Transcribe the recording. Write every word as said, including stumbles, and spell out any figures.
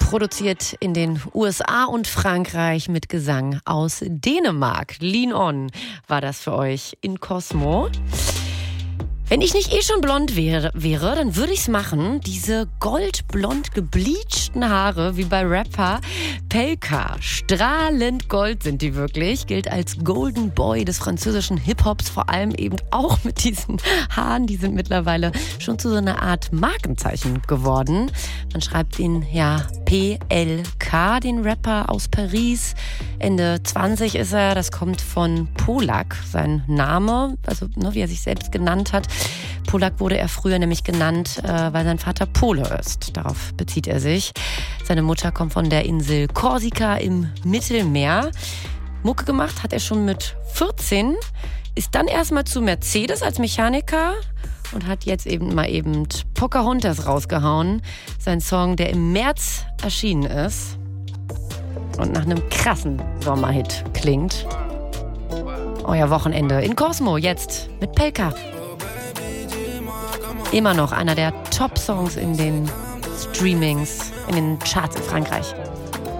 Produziert in den U S A und Frankreich mit Gesang aus Dänemark. Lean On war das für euch in Cosmo. Wenn ich nicht eh schon blond wäre, wäre dann würde ich's machen. Diese goldblond gebleachten Haare, wie bei Rapper Pelka. Strahlend gold sind die wirklich. Gilt als Golden Boy des französischen Hip-Hops. Vor allem eben auch mit diesen Haaren. Die sind mittlerweile schon zu so einer Art Markenzeichen geworden. Man schreibt ihn ja P L K, den Rapper aus Paris. Ende zwanzig ist er. Das kommt von Polak, sein Name. Also ne, wie er sich selbst genannt hat. Polak wurde er früher nämlich genannt, äh, weil sein Vater Pole ist. Darauf bezieht er sich. Seine Mutter kommt von der Insel Korsika im Mittelmeer. Mucke gemacht hat er schon mit vierzehn, ist dann erstmal zu Mercedes als Mechaniker und hat jetzt eben mal eben Pocahontas rausgehauen. Sein Song, der im März erschienen ist und nach einem krassen Sommerhit klingt. Euer Wochenende in Cosmo jetzt mit Pelka. Immer noch einer der Top-Songs in den Streamings, in den Charts in Frankreich.